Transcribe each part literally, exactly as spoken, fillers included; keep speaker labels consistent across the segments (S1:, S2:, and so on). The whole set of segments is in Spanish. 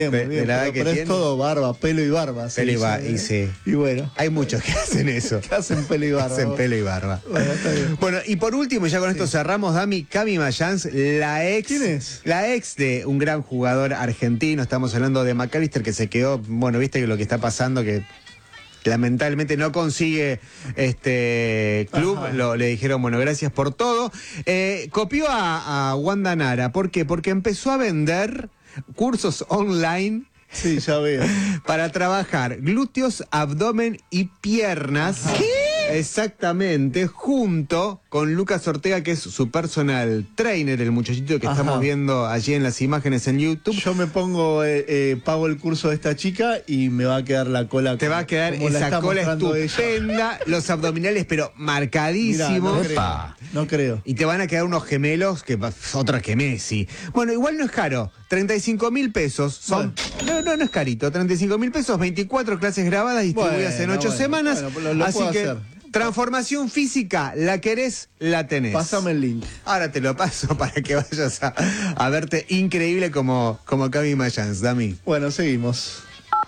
S1: Bien,
S2: de,
S1: bien,
S2: de la edad
S1: pero,
S2: que
S1: pero
S2: tiene.
S1: es todo barba, pelo y barba.
S2: Pelo y barba, y sí.
S1: Y bueno.
S2: Hay muchos que hacen eso.
S1: Que hacen pelo y barba.
S2: Hacen pelo y barba.
S1: Bueno, está bien.
S2: Bueno, y por último, ya con esto
S1: Sí.
S2: cerramos, Dami, Cami Mayans, la ex.
S1: ¿Quién es?
S2: La ex de un gran jugador argentino. Estamos hablando de McAllister, que se quedó, bueno, viste que lo que está pasando, que lamentablemente no consigue este club. Lo, le dijeron, bueno, gracias por todo. Eh, copió a, a Wanda Nara. ¿Por qué? Porque empezó a vender cursos online.
S1: Sí, ya veo.
S2: Para trabajar glúteos, abdomen y piernas.
S1: Ajá.
S2: ¿Qué? Exactamente, junto con Lucas Ortega, que es su personal trainer, el muchachito que
S1: Ajá.
S2: estamos viendo allí en las imágenes en YouTube.
S1: Yo me pongo, eh, eh, pago el curso de esta chica y me va a quedar la cola.
S2: Te
S1: como,
S2: va a quedar
S1: como la
S2: esa
S1: está
S2: cola
S1: mostrando
S2: estupenda, los abdominales pero
S1: Mirá,
S2: marcadísimos.
S1: no creo, no creo.
S2: Y te van a quedar unos gemelos que otra que Messi. Bueno, igual no es caro. treinta y cinco mil pesos son.
S1: Bueno.
S2: No, no, no es carito. treinta y cinco mil pesos, veinticuatro clases grabadas distribuidas
S1: Bueno,
S2: en ocho
S1: bueno,
S2: semanas.
S1: bueno, lo- lo
S2: Así
S1: puedo
S2: que
S1: hacer.
S2: transformación física, la querés, la tenés.
S1: Pásame el link.
S2: Ahora te lo paso para que vayas a, a verte increíble como, como Cami Mayans, Dami.
S1: Bueno, seguimos.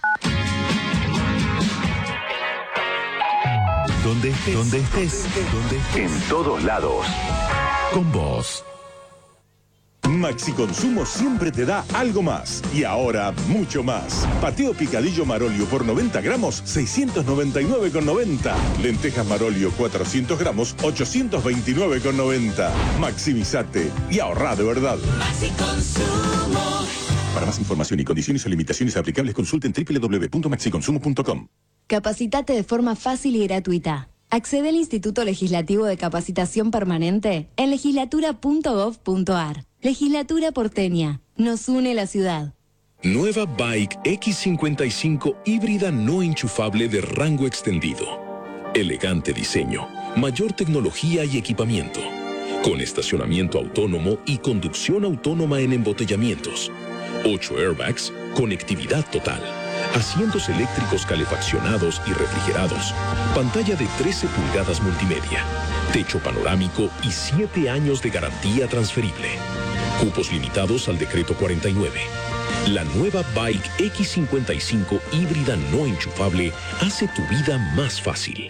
S3: Donde estés, donde estés, donde estés. En todos lados. Con vos.
S4: Maxi Consumo siempre te da algo más. Y ahora, mucho más. Pateo picadillo Marolio por noventa gramos, seiscientos noventa y nueve con noventa. Lentejas Marolio cuatrocientos gramos, ochocientos veintinueve con noventa. Maximizate y ahorrá de verdad.
S5: Maxi Consumo.
S4: Para más información y condiciones o limitaciones aplicables, consulten doble u doble u doble u punto maxi consumo punto com.
S6: Capacitate de forma fácil y gratuita. Accede al Instituto Legislativo de Capacitación Permanente en legislatura punto gov punto ar. Legislatura porteña. Nos une la ciudad.
S3: Nueva Bike X cincuenta y cinco híbrida no enchufable de rango extendido. Elegante diseño, mayor tecnología y equipamiento. Con estacionamiento autónomo y conducción autónoma en embotellamientos. ocho airbags, conectividad total. Asientos eléctricos calefaccionados y refrigerados. Pantalla de trece pulgadas multimedia. Techo panorámico y siete años de garantía transferible. Cupos limitados al decreto cuarenta y nueve. La nueva Bike X cincuenta y cinco híbrida no enchufable hace tu vida más fácil.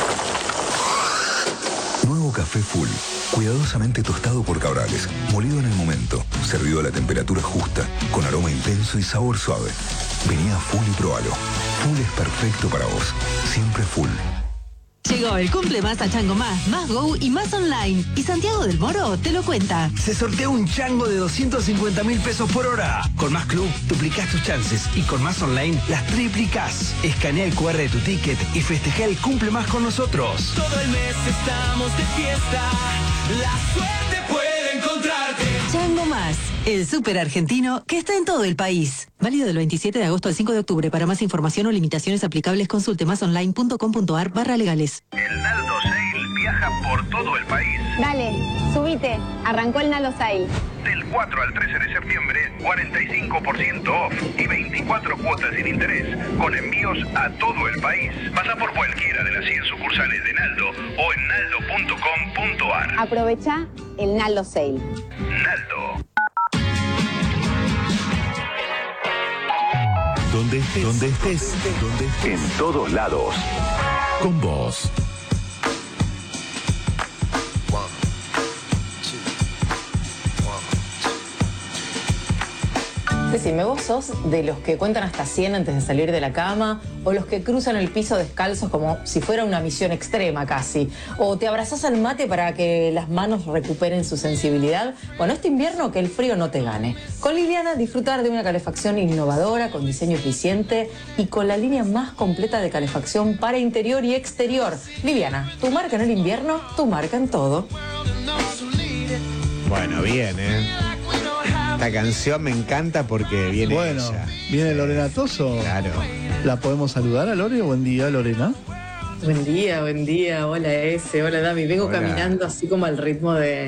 S7: Nuevo café Full, cuidadosamente tostado por Cabrales, molido en el momento, servido a la temperatura justa, con aroma intenso y sabor suave. Vení a Full y probalo. Full es perfecto para vos, siempre Full.
S8: Llegó el cumple más a Chango Más, Más Go y Más Online. Y Santiago del Moro te lo cuenta.
S9: Se sortea un chango de doscientos cincuenta mil pesos por hora. Con Más Club duplicás tus chances y con Más Online las triplicás. Escanea el cu erre de tu ticket y festeja el cumple más con nosotros.
S5: Todo el mes estamos de fiesta. La suerte puede encontrarte.
S8: Chango Más, el súper argentino que está en todo el país. Válido del veintisiete de agosto al cinco de octubre. Para más información o limitaciones aplicables, consulte masonline punto com punto ar barra legales.
S10: El Naldo Sale viaja por todo el país.
S11: Dale, subite. Arrancó el Naldo Sale.
S10: Del cuatro al trece de septiembre, cuarenta y cinco por ciento off y veinticuatro cuotas sin interés, con envíos a todo el país. Pasa por cualquiera de las cien sucursales de Naldo o en naldo punto com punto ar.
S11: Aprovecha el Naldo Sale.
S10: Naldo.
S3: Donde estés, donde estés, donde estés. En todos lados. Con vos.
S12: Decime, ¿vos sos de los que cuentan hasta cien antes de salir de la cama? ¿O los que cruzan el piso descalzos como si fuera una misión extrema casi? ¿O te abrazás al mate para que las manos recuperen su sensibilidad? Bueno, este invierno que el frío no te gane. Con Liliana disfrutar de una calefacción innovadora, con diseño eficiente y con la línea más completa de calefacción para interior y exterior. Liliana, tu marca en el invierno, tu marca en todo.
S2: Bueno, bien, ¿eh? Esta canción me encanta porque viene
S1: Bueno,
S2: ella.
S1: viene Lorena Toso.
S2: Claro.
S1: ¿La podemos saludar a Lore? Buen día, Lorena.
S12: Buen día, buen día. Hola, ese. Hola, Dami. Vengo
S2: Hola.
S12: caminando así como al ritmo de,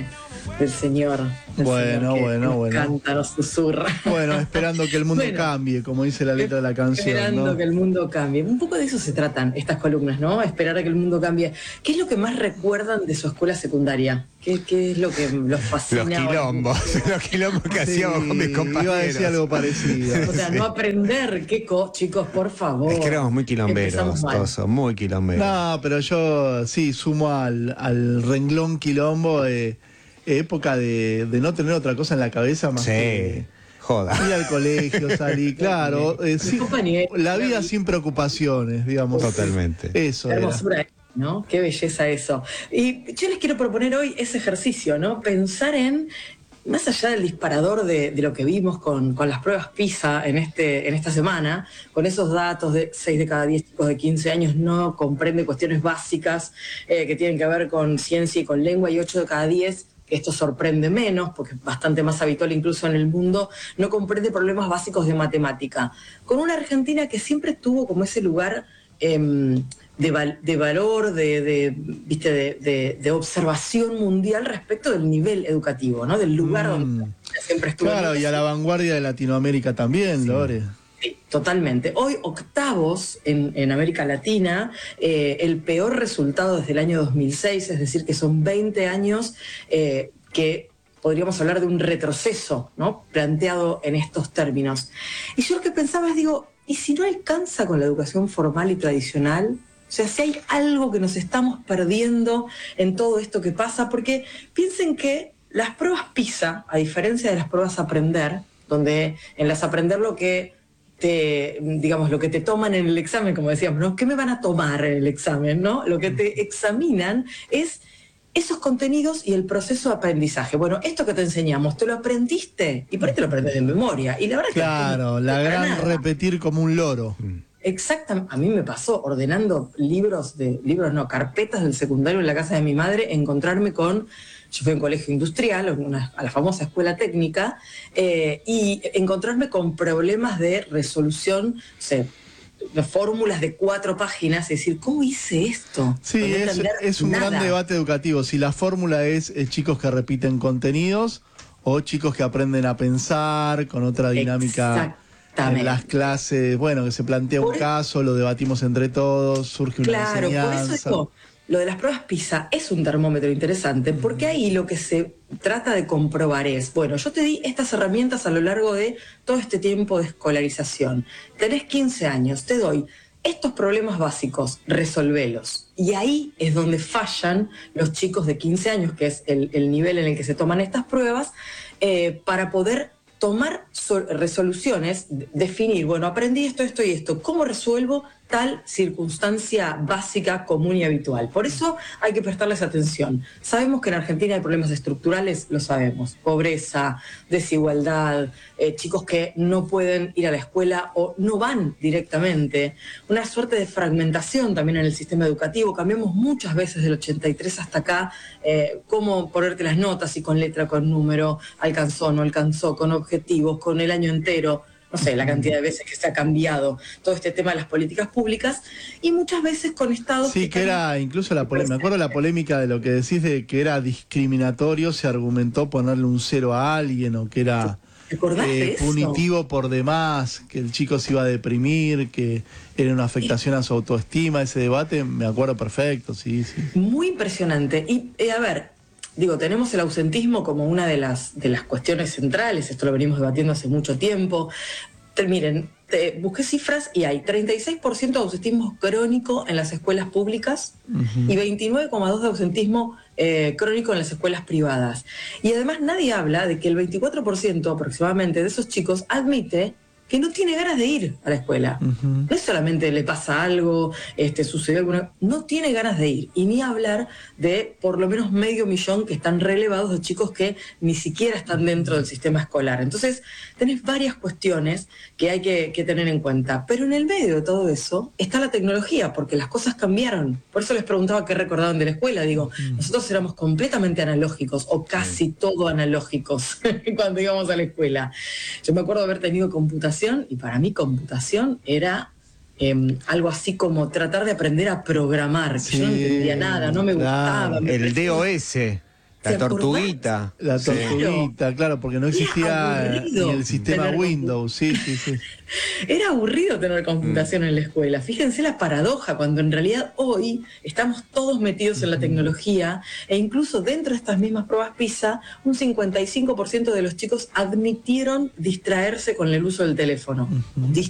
S12: del señor. Del
S1: Bueno,
S12: señor que
S1: bueno,
S12: nos
S1: bueno.
S12: canta, nos susurra.
S1: Bueno, esperando que el mundo
S12: Bueno,
S1: cambie, como dice la letra de la canción.
S12: Esperando
S1: ¿no?
S12: que el mundo cambie. Un poco de eso se tratan estas columnas, ¿no? Esperar a que el mundo cambie. ¿Qué es lo que más recuerdan de su escuela secundaria? ¿Qué, qué es lo que los fascina?
S2: Los quilombos, los quilombos que
S1: Sí,
S2: hacíamos con mis compañeros.
S1: iba a decir algo parecido.
S12: O sea, no aprender. ¿Qué co chicos, por favor?
S2: Es que éramos muy quilomberos,
S12: Empezamos mal.
S2: Toso, muy quilomberos.
S1: No, pero yo sí sumo al, al renglón quilombo eh, época de, de no tener otra cosa en la cabeza más
S2: Sí,
S1: que
S2: joda.
S1: ir al colegio, salir, claro. eh, sí, la vida sin preocupaciones, digamos.
S2: Totalmente.
S1: Eso
S12: Qué
S1: era.
S12: hermosura, ¿no? Qué belleza eso. Y yo les quiero proponer hoy ese ejercicio, ¿no? Pensar en, más allá del disparador de, de lo que vimos con, con las pruebas PISA en, este, en esta semana, con esos datos de seis de cada diez chicos de quince años no comprende cuestiones básicas eh, que tienen que ver con ciencia y con lengua, y ocho de cada diez, que esto sorprende menos, porque es bastante más habitual incluso en el mundo, no comprende problemas básicos de matemática. Con una Argentina que siempre tuvo como ese lugar eh, de, val de valor, de, de, ¿viste? De, de, de observación mundial respecto del nivel educativo, ¿no? Del lugar
S1: Mm.
S12: donde siempre estuvo.
S1: Claro, y a la vanguardia de Latinoamérica también, Lore.
S12: Sí, totalmente. Hoy octavos en, en América Latina, eh, el peor resultado desde el año dos mil seis, es decir, que son veinte años eh, que podríamos hablar de un retroceso, ¿no? Planteado en estos términos. Y yo lo que pensaba es, digo, ¿y si no alcanza con la educación formal y tradicional? O sea, si hay algo que nos estamos perdiendo en todo esto que pasa, porque piensen que las pruebas PISA, a diferencia de las pruebas Aprender, donde en las Aprender lo que te, digamos, lo que te toman en el examen, como decíamos, ¿no? ¿Qué me van a tomar en el examen, no? Lo que te examinan es esos contenidos y el proceso de aprendizaje. Bueno, esto que te enseñamos, ¿te lo aprendiste? Y por ahí te lo aprendes de memoria. Y la verdad
S1: Claro,
S12: que
S1: la
S12: para
S1: gran
S12: nada.
S1: repetir como un loro.
S12: Exactamente, a mí me pasó ordenando libros de libros no, carpetas del secundario en la casa de mi madre, encontrarme con, yo fui a un colegio industrial, una, a la famosa escuela técnica, eh, y encontrarme con problemas de resolución, o sea, de fórmulas de cuatro páginas, y decir, ¿cómo hice esto?
S1: Sí,
S12: No
S1: es,
S12: entender
S1: es un
S12: nada.
S1: gran debate educativo. Si la fórmula es eh, chicos que repiten contenidos o chicos que aprenden a pensar con otra dinámica en las clases. Bueno, que se plantea un
S12: Por-
S1: caso, lo debatimos entre todos, surge una
S12: Claro, por
S1: enseñanza.
S12: eso digo, lo de las pruebas PISA es un termómetro interesante, porque ahí lo que se trata de comprobar es, bueno, yo te di estas herramientas a lo largo de todo este tiempo de escolarización. Tenés quince años, te doy estos problemas básicos, resolvelos. Y ahí es donde fallan los chicos de quince años, que es el, el nivel en el que se toman estas pruebas, eh, para poder tomar so- resoluciones, de- definir, bueno, aprendí esto, esto y esto, ¿cómo resuelvo tal circunstancia básica, común y habitual? Por eso hay que prestarles atención. Sabemos que en Argentina hay problemas estructurales, lo sabemos, pobreza, desigualdad, eh, chicos que no pueden ir a la escuela o no van directamente, una suerte de fragmentación también en el sistema educativo. Cambiamos muchas veces del ochenta y tres hasta acá, eh, cómo ponerte las notas, y con letra, con número, alcanzó, no alcanzó, con objetivos, con el año entero. No sé, la cantidad de veces que se ha cambiado todo este tema de las políticas públicas, y muchas veces con estados...
S1: Sí, que era incluso la polémica. Me acuerdo la polémica de lo que decís de que era discriminatorio, se argumentó ponerle un cero a alguien o que era
S12: ¿Te acordás de
S1: eh,
S12: eso?
S1: punitivo por demás, que el chico se iba a deprimir, que era una afectación a su autoestima. Ese debate me acuerdo perfecto, sí, sí.
S12: Muy impresionante. Y eh, a ver, digo, tenemos el ausentismo como una de las, de las cuestiones centrales, esto lo venimos debatiendo hace mucho tiempo. Te- miren, te- busqué cifras y hay treinta y seis por ciento de ausentismo crónico en las escuelas públicas y veintinueve coma dos por ciento de ausentismo eh, crónico en las escuelas privadas. Y además nadie habla de que el veinticuatro por ciento aproximadamente de esos chicos admite que no tiene ganas de ir a la escuela. No es solamente le pasa algo, este, sucedió alguna... No tiene ganas de ir. Y ni hablar de por lo menos medio millón que están relevados de chicos que ni siquiera están dentro del sistema escolar. Entonces, tenés varias cuestiones que hay que, que tener en cuenta. Pero en el medio de todo eso está la tecnología, porque las cosas cambiaron. Por eso les preguntaba qué recordaban de la escuela. Digo, nosotros éramos completamente analógicos, o casi todo analógicos, cuando íbamos a la escuela. Yo me acuerdo haber tenido computación, y para mí computación era eh, algo así como tratar de aprender a programar, que yo no entendía nada, no me gustaba. me
S2: El
S12: parecía-
S2: D O S. La tortuguita.
S1: La tortuguita, sí. Claro, porque no existía ni el sistema Windows. Sí, sí, sí.
S12: Era aburrido tener computación mm. en la escuela. Fíjense la paradoja, cuando en realidad hoy estamos todos metidos en la tecnología e incluso dentro de estas mismas pruebas PISA, un cincuenta y cinco por ciento de los chicos admitieron distraerse con el uso del teléfono. Uh-huh.